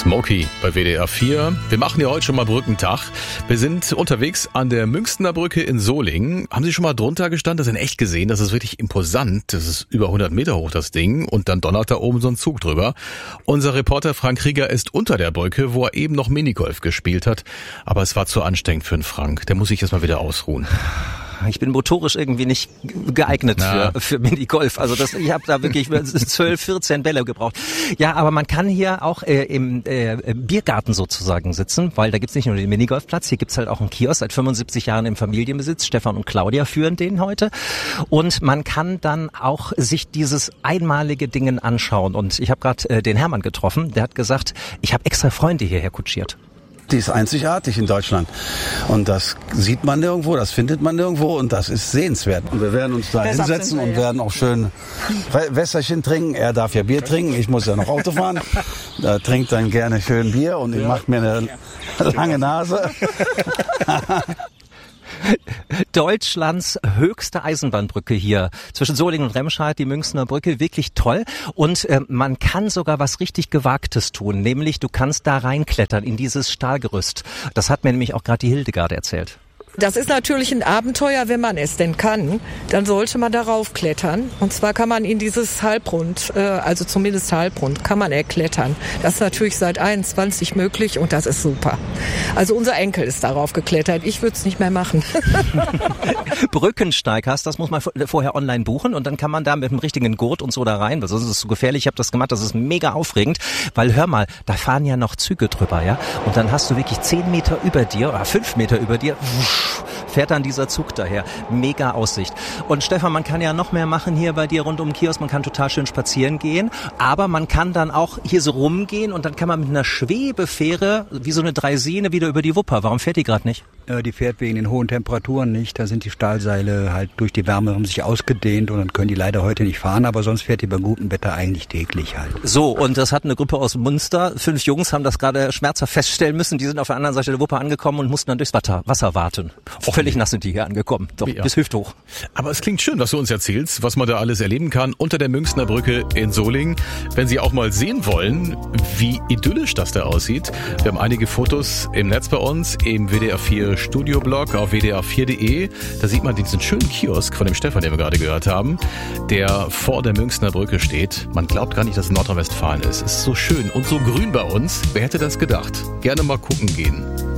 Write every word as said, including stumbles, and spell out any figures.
Smokey bei W D R vier. Wir machen ja heute schon mal Brückentag. Wir sind unterwegs an der Münchner Brücke in Solingen. Haben Sie schon mal drunter gestanden? Das ist in echt gesehen. Das ist wirklich imposant. Das ist über hundert Meter hoch, das Ding. Und dann donnert da oben so ein Zug drüber. Unser Reporter Frank Krieger ist unter der Brücke, wo er eben noch Minigolf gespielt hat. Aber es war zu anstrengend für den Frank. Der muss sich jetzt mal wieder ausruhen. Ich bin motorisch irgendwie nicht geeignet Na. für, für Minigolf. Also das, ich habe da wirklich zwölf, vierzehn Bälle gebraucht. Ja, aber man kann hier auch äh, im äh, Biergarten sozusagen sitzen, weil da gibt's nicht nur den Minigolfplatz, hier gibt's halt auch einen Kiosk, seit fünfundsiebzig Jahren im Familienbesitz. Stefan und Claudia führen den heute. Und man kann dann auch sich dieses einmalige Dingen anschauen. Und ich habe gerade äh, den Hermann getroffen, der hat gesagt, ich habe extra Freunde hierher kutschiert. Die ist einzigartig in Deutschland. Und das sieht man nirgendwo, das findet man nirgendwo und das ist sehenswert. Und wir werden uns da Das hinsetzen wir, und ja. werden auch schön Wässerchen trinken. Er darf ja Bier trinken, ich muss ja noch Auto fahren. Er trinkt dann gerne schön Bier und ich mache mir eine lange Nase. Deutschlands höchste Eisenbahnbrücke hier zwischen Solingen und Remscheid, die Münchner Brücke, wirklich toll. Und äh, man kann sogar was richtig Gewagtes tun, nämlich du kannst da reinklettern in dieses Stahlgerüst. Das hat mir nämlich auch gerade die Hildegard erzählt. Das ist natürlich ein Abenteuer, wenn man es denn kann. Dann sollte man darauf klettern. Und zwar kann man in dieses Halbrund, äh, also zumindest Halbrund, kann man erklettern. Das ist natürlich seit einundzwanzig möglich und das ist super. Also unser Enkel ist darauf geklettert. Ich würde es nicht mehr machen. Brückensteig hast, das muss man vorher online buchen und dann kann man da mit dem richtigen Gurt und so da rein. Das ist so gefährlich. Ich habe das gemacht. Das ist mega aufregend, weil hör mal, da fahren ja noch Züge drüber, ja. Und dann hast du wirklich zehn Meter über dir oder fünf Meter über dir. Fährt dann dieser Zug daher. Mega Aussicht. Und Stefan, man kann ja noch mehr machen hier bei dir rund um den Kiosk. Man kann total schön spazieren gehen. Aber man kann dann auch hier so rumgehen und dann kann man mit einer Schwebefähre, wie so eine Dreisine, wieder über die Wupper. Warum fährt die gerade nicht? Äh, die fährt wegen den hohen Temperaturen nicht. Da sind die Stahlseile halt durch die Wärme, haben sich ausgedehnt und dann können die leider heute nicht fahren. Aber sonst fährt die bei gutem Wetter eigentlich täglich halt. So, und das hat eine Gruppe aus Münster. Fünf Jungs haben das gerade schmerzhaft feststellen müssen. Die sind auf der anderen Seite der Wupper angekommen und mussten dann durchs Wasser, Wasser warten. Auch völlig nass sind die hier angekommen. Doch, ja. Bis hüfthoch. Aber es klingt schön, was du uns erzählst, was man da alles erleben kann unter der Münchner Brücke in Solingen. Wenn Sie auch mal sehen wollen, wie idyllisch das da aussieht, wir haben einige Fotos im Netz bei uns, im W D R vier Studioblog auf w d r vier punkt de. Da sieht man diesen schönen Kiosk von dem Stefan, den wir gerade gehört haben, der vor der Münchner Brücke steht. Man glaubt gar nicht, dass es Nordrhein-Westfalen ist. Es ist so schön und so grün bei uns. Wer hätte das gedacht? Gerne mal gucken gehen.